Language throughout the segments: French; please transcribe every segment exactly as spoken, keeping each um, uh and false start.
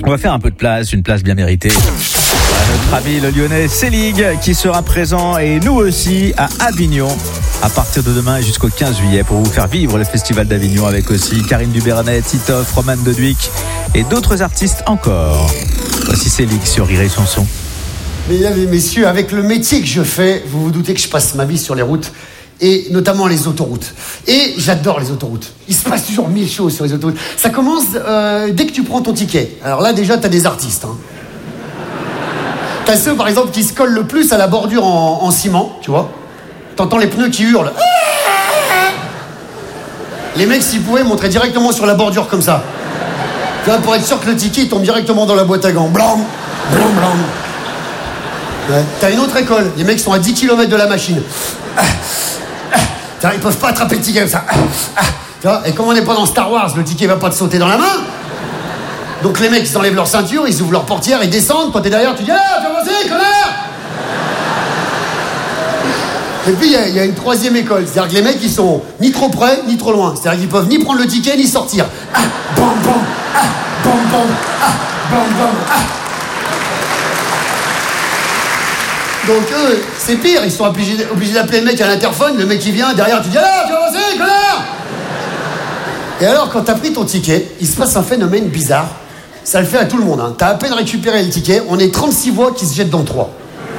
On va faire un peu de place, une place bien méritée. Notre ami le Lyonnais Selig qui sera présent et nous aussi à Avignon à partir de demain jusqu'au quinze juillet pour vous faire vivre le festival d'Avignon avec aussi Karine Dubernet, Titoff, Romane Deduic et d'autres artistes encore. Voici Selig sur Rire et Chanson. Mesdames et messieurs, avec le métier que je fais, vous vous doutez que je passe ma vie sur les routes et notamment les autoroutes. Et j'adore les autoroutes. Il se passe toujours mille choses sur les autoroutes. Ça commence euh, dès que tu prends ton ticket. Alors là, déjà, t'as des artistes. Hein. T'as ceux, par exemple, qui se collent le plus à la bordure en, en ciment, tu vois. T'entends les pneus qui hurlent. Les mecs, s'ils pouvaient, montraient directement sur la bordure comme ça. Tu vois, pour être sûr que le ticket tombe directement dans la boîte à gants. Blanc, blanc, blanc. Ouais. T'as une autre école. Les mecs sont à dix kilomètres de la machine. Ils peuvent pas attraper le ticket comme ça. Tu vois, et comme on n'est pas dans Star Wars, le ticket va pas te sauter dans la main. Donc les mecs, ils enlèvent leur ceinture, ils ouvrent leur portière, ils descendent. Toi, t'es derrière, tu dis « Ah, tu vas passer, connard !» Et puis, il y, y a une troisième école. C'est-à-dire que les mecs, ils sont ni trop près, ni trop loin. C'est-à-dire qu'ils peuvent ni prendre le ticket, ni sortir. Ah, bam, bam, ah, bam, bam, ah, bam, bam, ah. Donc eux, c'est pire, ils sont obligés, obligés d'appeler le mec à l'interphone, le mec qui vient, derrière, tu dis « Ah, tu vas passer, connard !» Et alors, quand t'as pris ton ticket, il se passe un phénomène bizarre. Ça le fait à tout le monde. Hein. T'as à peine récupéré le ticket, on est trente-six voix qui se jettent dans trois.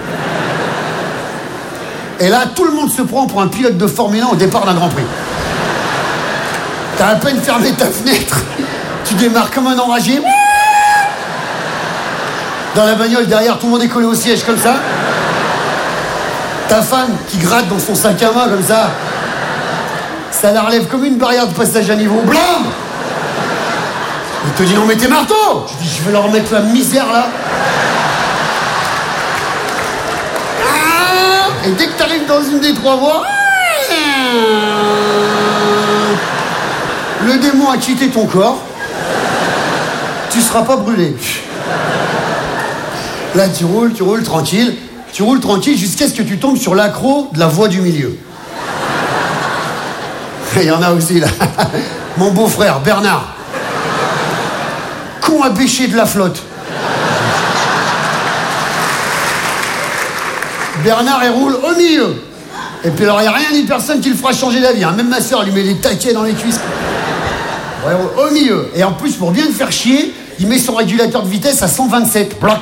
Et là, tout le monde se prend pour un pilote de Formule un au départ d'un Grand Prix. T'as à peine fermé ta fenêtre, tu démarres comme un enragé. Dans la bagnole, derrière, tout le monde est collé au siège comme ça. Ta femme qui gratte dans son sac à main comme ça. Ça la relève comme une barrière de passage à niveau. Blam! Il te dit non mais t'es marteau! Je dis je vais leur mettre la misère là. Et dès que t'arrives dans une des trois voies, le démon a quitté ton corps. Tu seras pas brûlé. Là tu roules, tu roules tranquille. Tu roules tranquille jusqu'à ce que tu tombes sur l'accro de la voie du milieu. Il y en a aussi là. Mon beau-frère Bernard. Con à bêcher de la flotte. Bernard, il roule au milieu. Et puis alors, il n'y a rien ni personne qui le fera changer d'avis. Hein. Même ma soeur lui met des taquets dans les cuisses. Ouais, au milieu. Et en plus, pour bien le faire chier, il met son régulateur de vitesse à cent vingt-sept. Bloc.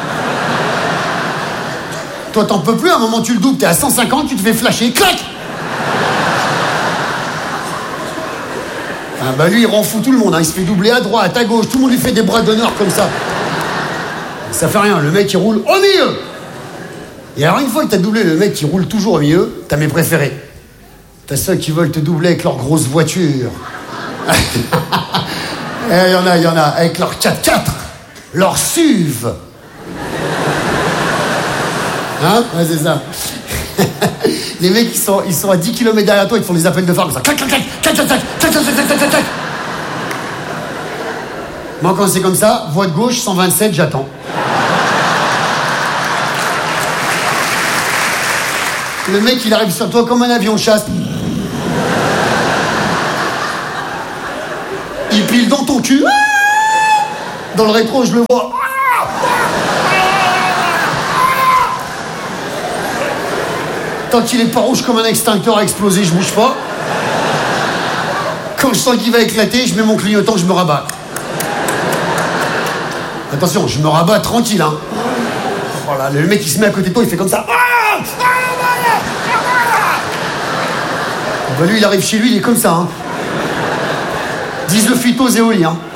Toi, t'en peux plus. À un moment, tu le doubles, t'es à cent cinquante, tu te fais flasher. Clac! Ah bah lui, il rend fou tout le monde. Hein. Il se fait doubler à droite, à gauche. Tout le monde lui fait des bras d'honneur comme ça. Ça fait rien. Le mec, il roule au milieu. Et alors, une fois que t'as doublé le mec qui roule toujours au milieu, t'as mes préférés. T'as ceux qui veulent te doubler avec leur grosse voiture. Il y en a, il y en a. Avec leur quatre-quatre, leur S U V. Hein? Ouais, c'est ça. Les mecs, ils sont, ils sont à dix kilomètres derrière toi, ils te font des appels de phare comme ça. Clac, clac, clac, clac, clac, clac, clac, clac, clac, clac, clac, clac. Moi, quand c'est comme ça, voie de gauche, cent vingt-sept, j'attends. Le mec, il arrive sur toi comme un avion de chasse. Il pile dans ton cul. Dans le rétro, je le vois. Tant qu'il est pas rouge comme un extincteur à exploser, je bouge pas. Quand je sens qu'il va éclater, je mets mon clignotant, je me rabats. Attention, je me rabats tranquille, hein. Oh là, le mec, il se met à côté de toi, il fait comme ça. Bah lui, il arrive chez lui, il est comme ça, hein. Disent le phyto éolien.